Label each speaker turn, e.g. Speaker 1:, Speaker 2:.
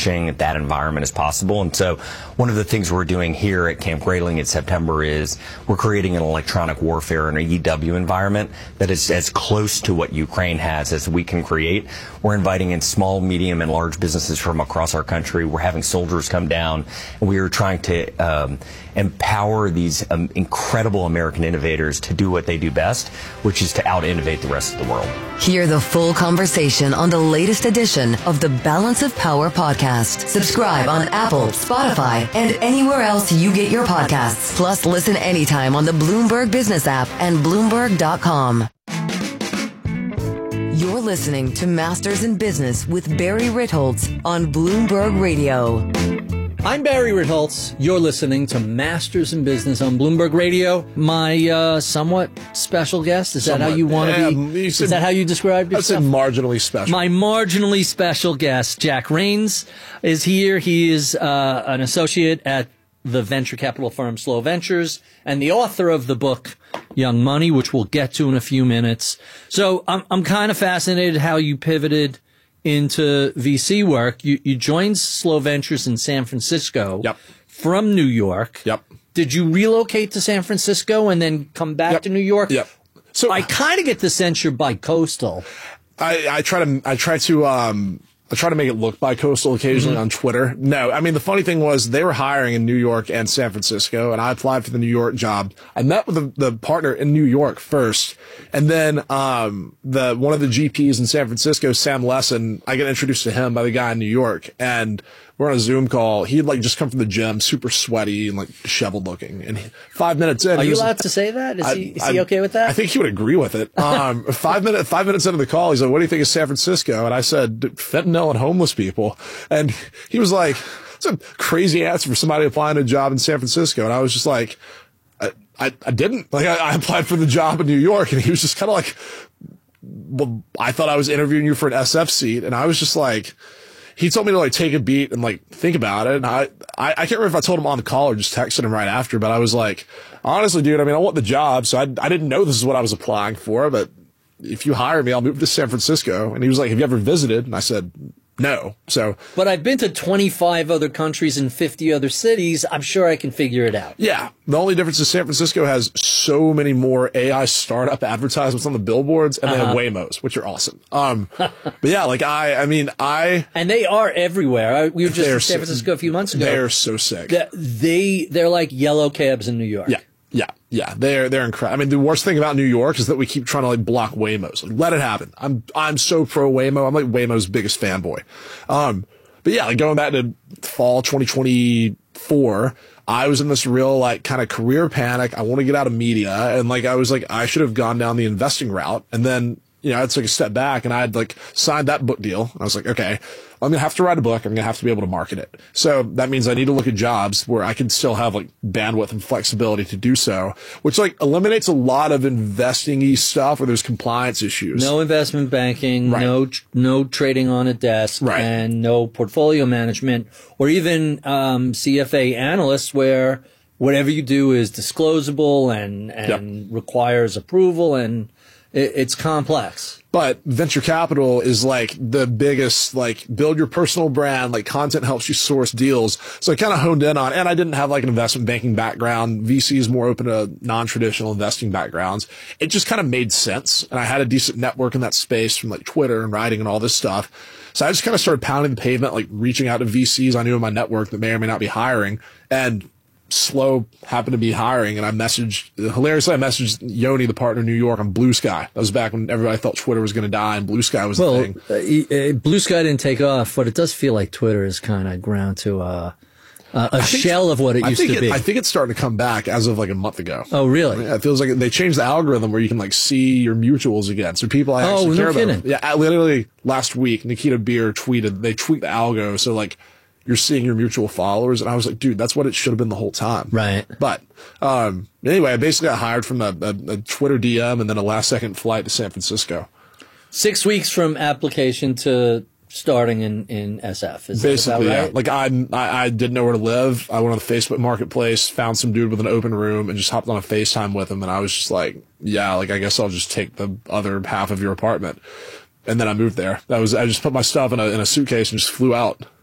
Speaker 1: matching that environment as possible. And so one of the things we're doing here at Camp Grayling in September is we're creating an electronic warfare and an EW environment that is as close to what Ukraine has as we can create. We're inviting in small, medium, and large businesses from across our country. We're having soldiers come down, and we are trying to empower these incredible American innovators to do what they do best, which is to out-innovate the rest of the world.
Speaker 2: Hear the full conversation on the latest edition of the Balance of Power podcast. Subscribe on Apple, Spotify, and anywhere else you get your podcasts. Plus, listen anytime on the Bloomberg Business app and Bloomberg.com. You're listening to Masters in Business with Barry Ritholtz on Bloomberg Radio.
Speaker 3: I'm Barry Ritholtz. You're listening to Masters in Business on Bloomberg Radio. My somewhat special guest, is that how you want to be? Is that how you describe yourself?
Speaker 4: I said marginally special.
Speaker 3: My marginally special guest, Jack Rains, is here. He is an associate at the venture capital firm Slow Ventures and the author of the book Young Money, which we'll get to in a few minutes. So I'm kind of fascinated how you pivoted into VC work. You joined Slow Ventures in San Francisco.
Speaker 4: Yep.
Speaker 3: From New York.
Speaker 4: Yep.
Speaker 3: Did you relocate to San Francisco and then come back to New York?
Speaker 4: Yep. So
Speaker 3: I kind of get the sense you're bi-coastal.
Speaker 4: I try to make it look bi-coastal occasionally on Twitter. No, I mean, the funny thing was they were hiring in New York and San Francisco, and I applied for the New York job. I met with the partner in New York first, and then one of the GPs in San Francisco, Sam Lesson, I got introduced to him by the guy in New York, and we're on a Zoom call. He'd just come from the gym, super sweaty and disheveled looking. And 5 minutes in,
Speaker 3: are you allowed to say that? Is he okay with that?
Speaker 4: I think he would agree with it. 5 minutes into the call, he's like, "What do you think of San Francisco?" And I said, "Fentanyl and homeless people." And he was like, "It's a crazy answer for somebody applying a job in San Francisco." And I was just like, I didn't. I applied for the job in New York, and he was just kind of like, "Well, I thought I was interviewing you for an SF seat." And I was just like, he told me to take a beat and think about it. And I can't remember if I told him on the call or just texted him right after, but I was like, honestly, dude, I mean, I want the job. So I didn't know this is what I was applying for, but if you hire me, I'll move to San Francisco. And he was like, "Have you ever visited?" And I said, "No."
Speaker 3: But I've been to 25 other countries and 50 other cities. I'm sure I can figure it out.
Speaker 4: Yeah. The only difference is San Francisco has so many more AI startup advertisements on the billboards, and they have Waymos, which are awesome. But yeah, and they are everywhere. We were just in San Francisco a few months ago. They're so sick.
Speaker 3: They're like yellow cabs in New York.
Speaker 4: Yeah. They're incredible. I mean, the worst thing about New York is that we keep trying to block Waymos. Let it happen. I'm so pro Waymo. I'm Waymo's biggest fanboy. But yeah, going back to fall 2024, I was in this real kind of career panic. I want to get out of media, and I was I should have gone down the investing route, and then I took a step back, and I had signed that book deal. I was like, okay, I'm going to have to write a book. I'm going to have to be able to market it. So that means I need to look at jobs where I can still have bandwidth and flexibility to do so, which eliminates a lot of investing-y stuff where there's compliance issues.
Speaker 3: No investment banking, right. No trading on a desk,
Speaker 4: right.
Speaker 3: And no portfolio management, or even CFA analysts where whatever you do is disclosable and requires approval, and it's complex.
Speaker 4: But venture capital is the biggest, build your personal brand, content helps you source deals. So I kind of honed in on, and I didn't have an investment banking background. VC is more open to non-traditional investing backgrounds. It just kind of made sense. And I had a decent network in that space from Twitter and writing and all this stuff. So I just kind of started pounding the pavement, reaching out to VCs I knew in my network that may or may not be hiring. And Slow happened to be hiring, and I messaged Yoni, the partner in New York, on Blue Sky. That was back when everybody thought Twitter was going to die, and Blue Sky was the thing.
Speaker 3: Blue Sky didn't take off, but it does feel like Twitter is kind of ground to a shell of what it used to be.
Speaker 4: I think it's starting to come back as of a month ago.
Speaker 3: Oh, really?
Speaker 4: Yeah, it feels like they changed the algorithm where you can see your mutuals again. So people I actually care about. Yeah, literally last week, Nikita Beer tweeted, they tweaked the algo. So you're seeing your mutual followers. And I was like, dude, that's what it should have been the whole time.
Speaker 3: Right.
Speaker 4: But anyway, I basically got hired from a Twitter DM and then a last second flight to San Francisco.
Speaker 3: 6 weeks from application to starting in SF. Is that right?
Speaker 4: I didn't know where to live. I went on the Facebook Marketplace, found some dude with an open room, and just hopped on a FaceTime with him. And I was just I guess I'll just take the other half of your apartment. And then I moved there. I just put my stuff in a suitcase and just flew out.